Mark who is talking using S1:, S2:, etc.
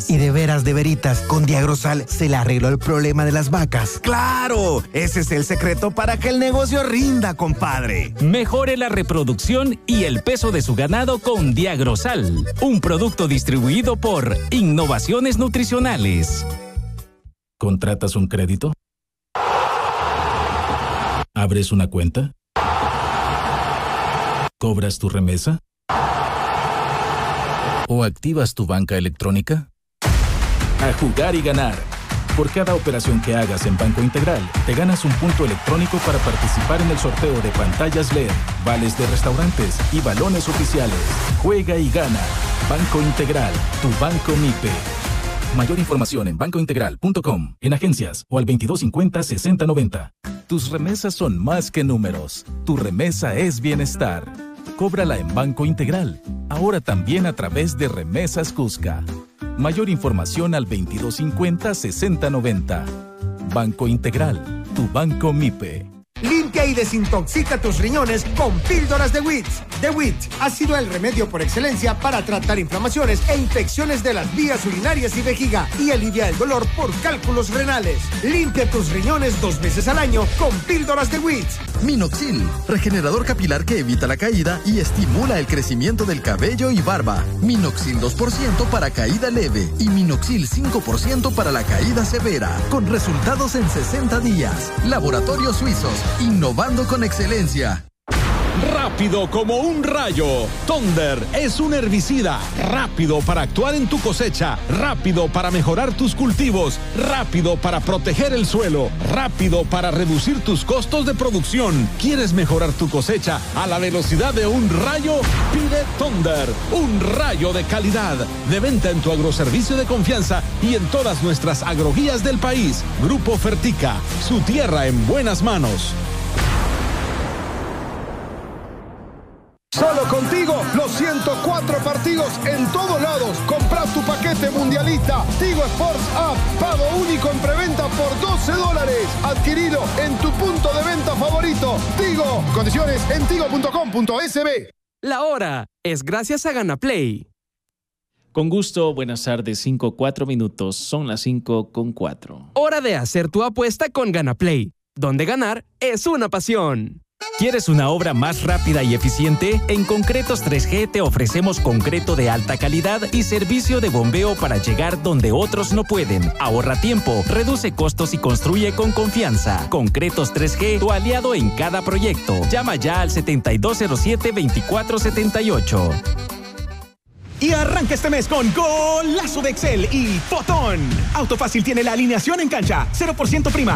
S1: Y de veras, de veritas, con Diagrosal se le arregló el problema de las vacas.
S2: ¡Claro! Ese es el secreto para que el negocio rinda, compadre.
S3: Mejore la reproducción y el peso de su ganado con Diagrosal. Un producto distribuido por Innovaciones Nutricionales.
S4: ¿Contratas un crédito? ¿Abres una cuenta? ¿Cobras tu remesa? ¿O activas tu banca electrónica? A jugar y ganar. Por cada operación que hagas en Banco Integral, te ganas un punto electrónico para participar en el sorteo de pantallas LED, vales de restaurantes y balones oficiales. Juega y gana. Banco Integral, tu banco MIPE. Mayor información en bancointegral.com, en agencias o al 2250-6090. Tus remesas son más que números. Tu remesa es bienestar. Cóbrala en Banco Integral. Ahora también a través de Remesas Cusca. Mayor información al 2250-6090. Banco Integral, tu banco MIPE.
S5: Limpia y desintoxica tus riñones con píldoras de WITS. The WITS ha sido el remedio por excelencia para tratar inflamaciones e infecciones de las vías urinarias y vejiga y alivia el dolor por cálculos renales. Limpia tus riñones 2 veces al año con píldoras de WITS.
S6: Minoxil, regenerador capilar que evita la caída y estimula el crecimiento del cabello y barba. Minoxil 2% para caída leve y Minoxil 5% para la caída severa, con resultados en 60 días. Laboratorios Suizos, innovando con excelencia.
S7: Rápido como un rayo. Thunder es un herbicida. Rápido para actuar en tu cosecha. Rápido para mejorar tus cultivos. Rápido para proteger el suelo. Rápido para reducir tus costos de producción. ¿Quieres mejorar tu cosecha a la velocidad de un rayo? Pide Thunder. Un rayo de calidad. De venta en tu agroservicio de confianza y en todas nuestras agroguías del país. Grupo Fertica. Su tierra en buenas manos.
S8: Solo contigo, los 104 partidos en todos lados. Compra tu paquete mundialista. Tigo Sports App. Pago único en preventa por $12. Adquirido en tu punto de venta favorito. Tigo. Condiciones en tigo.com.sb.
S9: La hora es gracias a Ganaplay.
S10: Con gusto, buenas tardes, 5:04 minutos. Son las 5:04.
S9: Hora de hacer tu apuesta con Ganaplay, donde ganar es una pasión.
S3: ¿Quieres una obra más rápida y eficiente? En Concretos 3G te ofrecemos concreto de alta calidad y servicio de bombeo para llegar donde otros no pueden. Ahorra tiempo, reduce costos y construye con confianza. Concretos 3G, tu aliado en cada proyecto. Llama ya al 7207-2478.
S11: Y arranca este mes con Golazo de Excel y Fotón. Autofácil tiene la alineación en cancha, 0% prima.